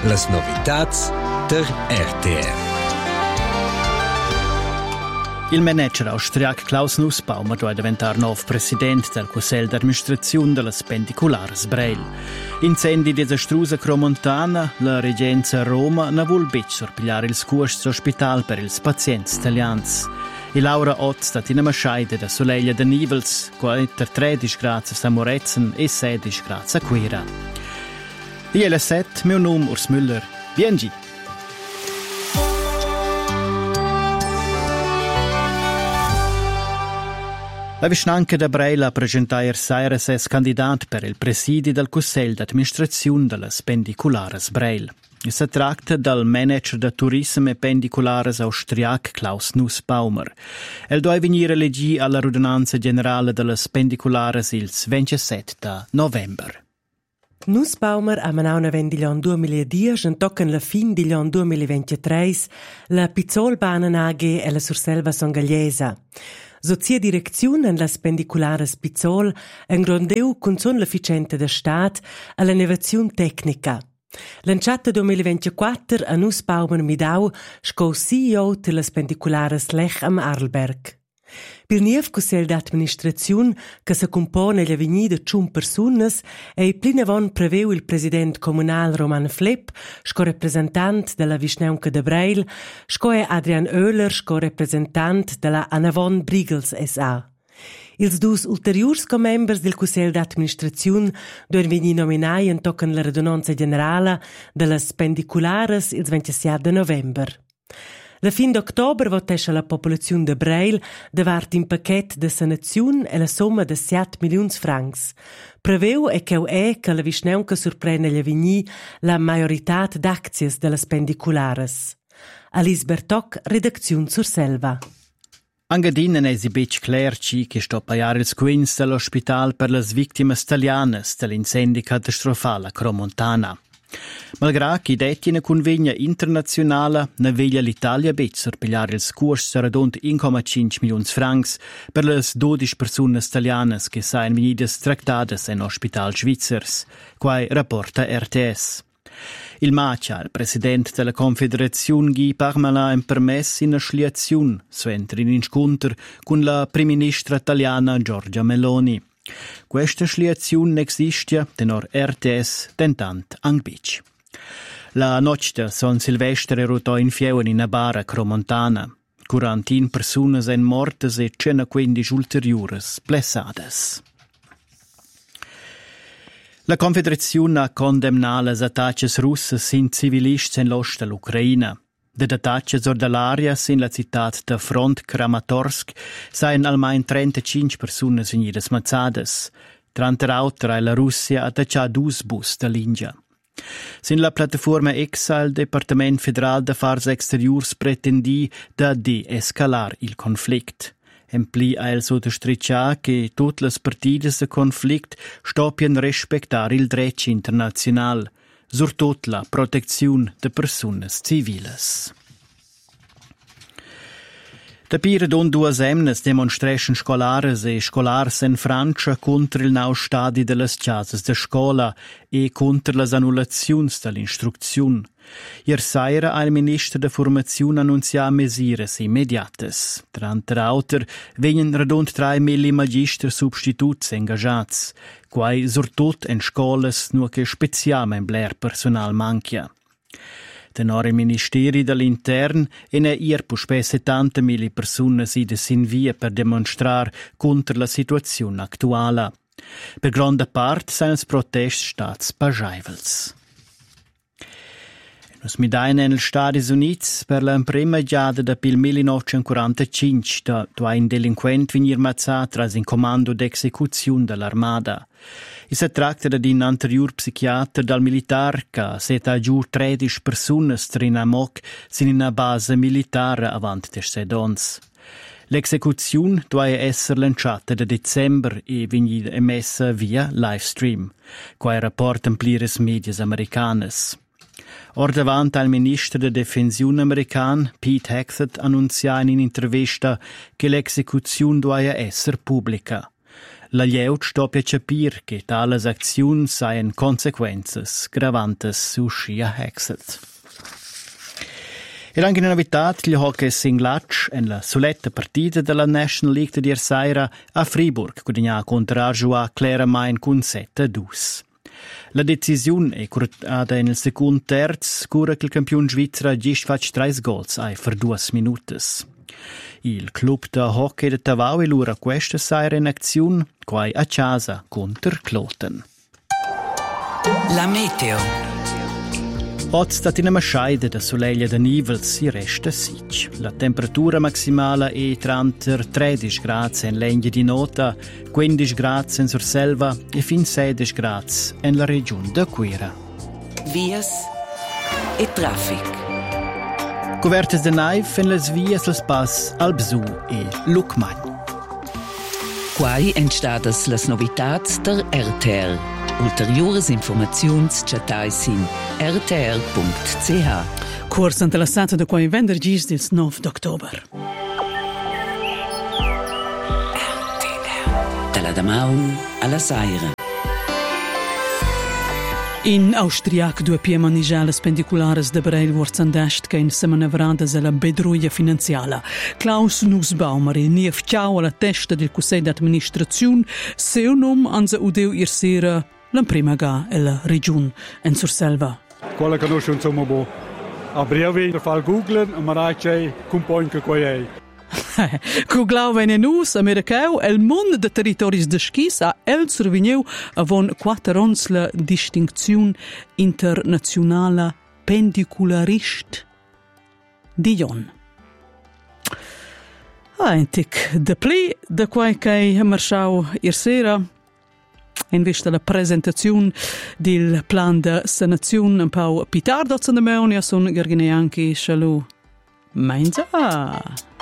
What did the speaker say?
Las novitats der RTR. Il manager austriac Klaus Nussbaumer deve diventare nuovo presidente del Consiglio d'amministrazione della Spendiculares Breil. Incendi disastrosa cromontana, la Regenza Roma non vuol più sorpigliare il scuosto ospitale per i pazienti italiani. E Laura Ott sta in una scheide da Soleil de Nivels, 13 gradi a Samorezen e 16 gradi a Quera. Io è 7, mio nome Urs Müller. Biengi! La Vischnanca da Breil ha presentato ieri sera candidato per il presidio del Consiglio d'amministrazione della Spendiculares Breil. Si tratta del manager da turismo e pendiculares austriac Klaus Nussbaumer. El deve venire elegito alla radunanza generale della Spendiculares il 27 novembre. Nussbaumer ha manato nel 2010 e tocca alla fine del 2023 la Pizzolbahnen AG e la Surselva Songagliesa. Sozia direzione alla Spendiculares Pizzol ingrandeu con son l'efficiente da Stat all'innovazione tecnica. Lanciata 2024 a Nussbaumer Midau sco CEO della Spendiculares Lech am Arlberg. Per niev Consiglio d'amministrazione che si compone gli avvegni di 5 persone e plinavon preveu il presidente comunale Roman Flepp, sco rappresentante della Vischnaunca de Breil, sco è Adrian Oehler, sco rappresentante della Anavon Brigels S.A. Ils dus ulteriors members del Consiglio d'amministrazione devono venire nominati in tocca la radunanza generale della Spendiculares il 27 novembre. La fin d'octobre votesce la popolazione de Breil davart in paquet de sanazione e la somma de 7 milioni francs. Preveu e che la Vischnaunca sorprende gli avvegni la majorità d'aczies della Spendiculares. Alice Bertoc, redazione Surselva. Angadin è esibit clerci che sto pagare il squins dell'ospedale per le vittime italiane dell'incendio catastrofale a Cromontana. Malgrado che detti una convegna internazionale, ne veglia l'Italia bet sorpigliare il scuosto radont 1,5 milioni francs per le 12 persone italiane che sain venidas tractadas in ospital svizzers, quai rapporta RTS. Il Macia, il presidente della Confederazione Guy Parmelin, ha permesso una sliazione, suentra in incontro con la prima ministra italiana Giorgia Meloni. Questa sliazione esiste tenor RTS tentant angbic. La notte de San Silvestre rotò in fieuan in Abara Cromontana. 41 persone sono morte e 115 ulteriori blessate. La Confederazione ha condannato le attacchi russe in civilisti in l'ost dell'Ucraina. De attacchi dall'aria in la città de Front Kramatorsk sono almeno 35 persone venute smazzate. Tra l'altro la Russia ha attaccato 2 bus dall'India. Sin la piattaforma EXA, il Dipartimento Federale de Affari Exteriors pretendì da de-escalare il conflitto. Empli ha il sottoscriccia che tutte le partite del conflitto stoppiano rispettare il diritto internazionale, soprattutto la protezione delle persone civili. Da pire don 2 semnes demonstration scolares e scolars in Francia contro il nuovo stadio delle chiases de scola e contro le annullazioni dell'istruzione. Ieri sera il ministro de formazione annunziò misure immediate. Tra l'altro, vengono radont 3.000 magistri substituti ingaggiati, quai soprattutto in scuole nur che specialmente bler personal manca. Tenor il Ministeri dell'Intern e ne per 70.000 persone si in via per dimostrare contro la situazione attuale. Per grande parte sono i protesti stati pageivels. Nos midaina negli Stati Uniti per la prima giada del 1945 da un delinquente venir mazzato tras in comando d'esecuzione dell'armata. Si tratta di un anterior psichiatra dal militare che si è giù 13 persone in amok in una base militare avanti des sedons. L'esecuzione deve essere lanciata da dicembre e venire emessa via livestream, quai rapportan plires medias americanes. Or davanti al ministro de Defensione americano, Pete Hegseth, annunziò in un'intervista che l'esecuzione deve essere pubblica. La lieut stopia capir che tales aczioni saien consequences gravantes su scia hexet. E anche in novità, gli hockey singlatch en la soletta partita della National League di Ersaira a Fribourg, guadagna contro Arjoa Claramain con 7-2. La decisione è curata nel secondo terzo, cura che il campione svizzera gisfac 3 goals ai per 2 minuti. Il club da hockey di Tavau è l'ora questa sera in azione, quai a casa contro Kloten. La meteo. Oggi stat in una scheide da soleglia da nivels si resta sic. La temperatura maximale è tra 13 gradi in legna di nota, 15 gradi in Surselva e fin 16 gradi in la regione da Quira. Vias e traffic. Covertes de naiv en las vias las pas Albsu e Lucmagn. Quai entstadas las novitats der RTR. Ulteriores informaziuns chatais in rtr.ch. Curs interessante da quai vendergis del 9 d'october. RTR. Dalla Damaun alla Saira. In Austriac due piema nigelles pendiculares de Breil Wurzandest che in semanevradas alla bedruia finanziala. Klaus Nussbaumer il nief ciao alla testa del Consiglio d'Amministrazione seu nom anza udeu irsera l'imprima ga e la regione in Surselva. Quella conosce insomma bo. A brevi da fal googlen e marai compagn che qua è. Cuglau venne nus americau el mond de territoris de skis a el survigneu avon 4 ans la distinzione internazionale pendicularist di Jon. Antic de pli de quai che marschau irsera in vista la presentazione del plan de sanazione un po' pitardo zandemeunia son gergine anche shalou. Mainza!